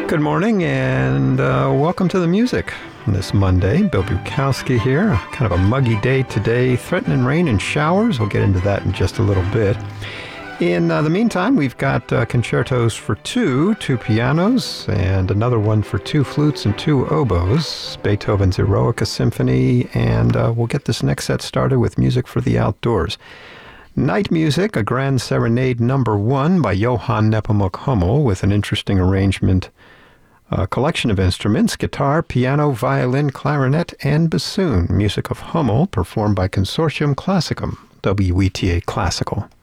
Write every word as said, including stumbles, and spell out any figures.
Good morning and uh, welcome to the music this Monday. Bill Bukowski here. Kind of a muggy day today, threatening rain and showers. We'll get into that in just a little bit. In uh, the meantime, we've got uh, concertos for two, two pianos, and another one for two flutes and two oboes, Beethoven's Eroica Symphony, and uh, we'll get this next set started with music for the outdoors. Night Music, a Grand Serenade number one by Johann Nepomuk Hummel with an interesting arrangement, a collection of instruments, guitar, piano, violin, clarinet, and bassoon. Music of Hummel, performed by Consortium Classicum, W E T A Classical.